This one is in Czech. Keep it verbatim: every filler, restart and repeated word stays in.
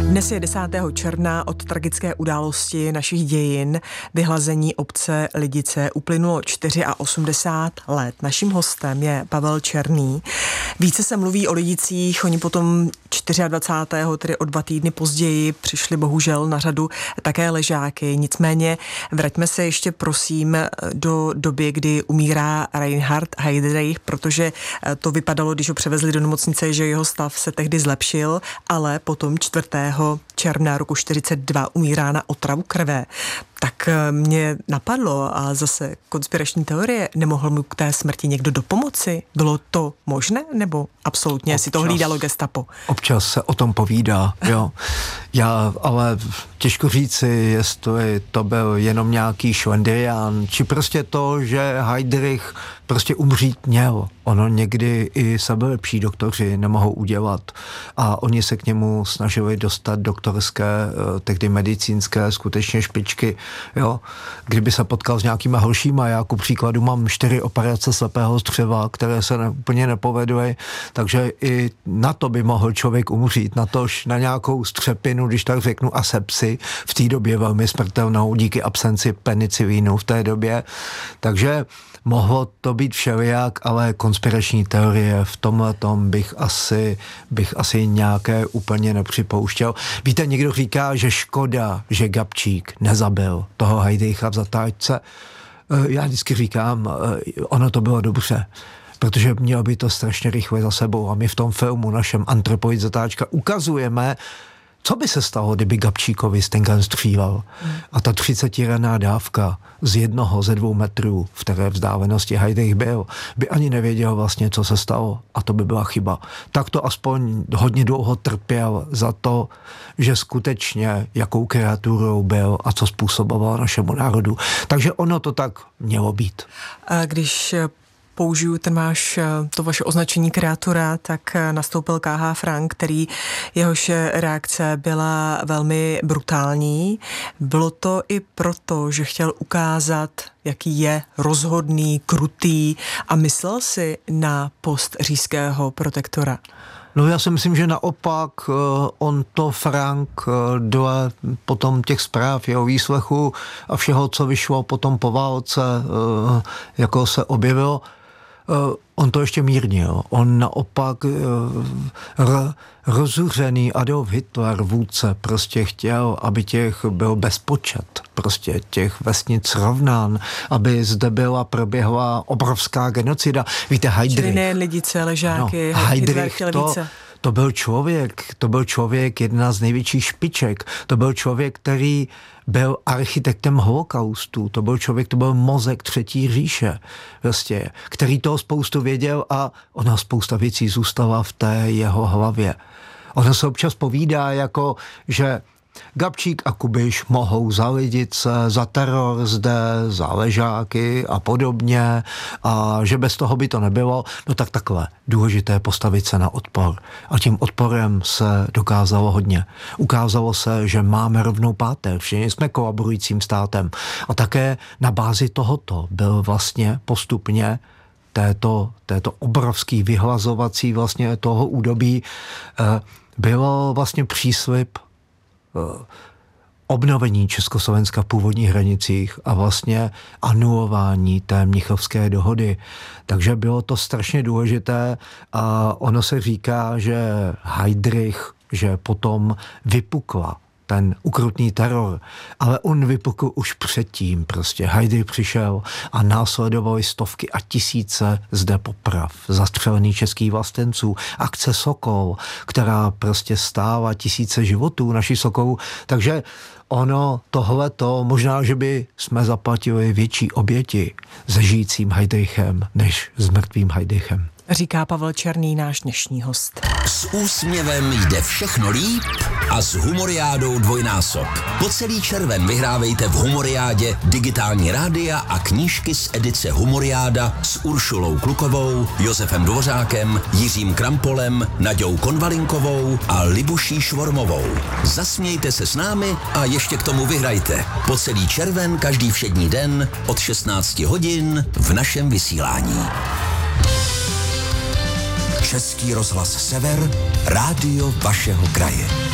Dnes je desátého června od tragické události našich dějin, vyhlazení obce Lidice, uplynulo osmdesát čtyři let. Naším hostem je Pavel Černý. Více se mluví o Lidicích, oni potom dvacátého čtvrtého, tedy o dva týdny později, přišli bohužel na řadu také Ležáky. Nicméně vraťme se ještě prosím do doby, kdy umírá Reinhard Heydrich, protože to vypadalo, když ho převezli do nemocnice, že jeho stav se tehdy zlepšil, ale potom čtvrtého června roku čtyřicet dva umírá na otravu krve. Tak mě napadlo, a zase konspirační teorie, nemohl mu k té smrti někdo dopomoci? Bylo to možné, nebo absolutně občas si to hlídalo gestapo? Občas se o tom povídá, jo. Já, ale těžko říci, jestli to byl jenom nějaký šlendrián, či prostě to, že Heydrich prostě umřít měl. Ono někdy i sebelepší doktoři nemohou udělat a oni se k němu snažili dostat doktorské, tehdy medicínské, skutečně špičky, jo. Kdyby se potkal s nějakýma horšíma, já ku příkladu mám čtyři operace slepého střeva, které se ne, úplně nepovedly, takže i na to by mohl člověk umřít, na tož na nějakou střepinu, když tak řeknu, asepsi, v té době velmi smrtelnou, díky absenci penicilínu v té době, takže mohlo to být všelijak, ale konspirační teorie v tomhletom bych asi, bych asi nějaké úplně nepřipouštěl. Víte, někdo říká, že škoda, že Gabčík nezabil toho Heydricha v zatáčce. Já vždycky říkám, ono to bylo dobře, protože mělo by to strašně rychle za sebou a my v tom filmu našem Antropoid zatáčka ukazujeme, co by se stalo, kdyby Gabčíkovi Stengan střílel. A ta třicetiranná dávka z jednoho, ze dvou metrů, v které vzdálenosti Heydrich byl, by ani nevěděl vlastně, co se stalo. A to by byla chyba. Tak to aspoň hodně dlouho trpěl za to, že skutečně jakou kreaturou byl a co způsoboval našemu národu. Takže ono to tak mělo být. A když použiju ten váš, to vaše označení kreatura, tak nastoupil K H Frank, který jehož reakce byla velmi brutální. Bylo to i proto, že chtěl ukázat, jaký je rozhodný, krutý a myslel si na post říšského protektora. No já si myslím, že naopak on to Frank dle potom těch zpráv, jeho výslechu a všeho, co vyšlo potom po válce, jako se objevilo, on to ještě mírnil. On naopak r- rozuřený Adolf Hitler, vůdce, prostě chtěl, aby těch byl bezpočet, prostě těch vesnic rovnán, aby zde byla, proběhla obrovská genocida. Víte, Heydrich. Čili ne Lidice, Ležáky, no, Heydrich to, více. To byl člověk, to byl člověk, jedna z největších špiček. To byl člověk, který byl architektem holokaustu. To byl člověk, to byl mozek třetí říše, vlastně, který toho spoustu věděl a ona spousta věcí zůstala v té jeho hlavě. Ono se občas povídá, jako, že Gabčík a Kubiš mohou za Lidice, za teror zde, za Ležáky a podobně a že bez toho by to nebylo, no tak takhle, důležité postavit se na odpor. A tím odporem se dokázalo hodně. Ukázalo se, že máme rovnou páteř, že jsme kolaborujícím státem a také na bázi tohoto byl vlastně postupně této, této obrovský vyhlazovací vlastně toho údobí eh, bylo vlastně příslib obnovení Československa v původních hranicích a vlastně anulování té Mnichovské dohody. Takže bylo to strašně důležité a ono se říká, že Heydrich, že potom vypukla ten ukrutný teror, ale on vypukl už předtím prostě. Heydrich přišel a následovali stovky a tisíce zde poprav, zastřelených českých vlastenců, akce Sokol, která prostě stála tisíce životů našich Sokolů, takže ono tohleto, možná, že by jsme zaplatili větší oběti se žijícím Heydrichem, než s mrtvým Heydrichem. Říká Pavel Černý, náš dnešní host. S úsměvem jde všechno líp a s Humoriádou dvojnásob. Po celý červen vyhrávejte v Humoriádě digitální rádia a knížky z edice Humoriáda s Uršulou Klukovou, Josefem Dvořákem, Jiřím Krampolem, Naďou Konvalinkovou a Libuší Švormovou. Zasmějte se s námi a ještě k tomu vyhrajte. Po celý červen každý všední den od šestnáct hodin v našem vysílání. Český rozhlas Sever, rádio vašeho kraje.